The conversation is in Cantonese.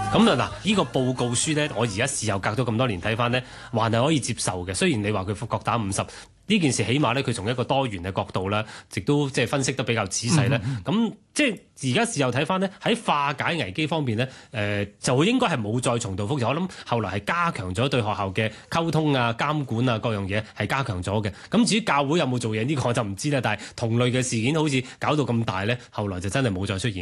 咁啊嗱，呢個報告書呢，我而家事後隔咗咁多年睇翻呢，還係可以接受嘅。雖然你話佢各打50，呢件事起碼呢，佢從一個多元嘅角度啦，亦都即係分析得比較仔細咧。咁即係而家事後睇翻呢，喺化解危機方面呢，就應該係冇再重蹈覆轍。我諗後來係加強咗對學校嘅溝通啊、監管啊各樣嘢係加強咗嘅。咁至於教會有冇做嘢呢個我就唔知啦。但係同類嘅事件好似搞到咁大呢，後來就真係冇再出現。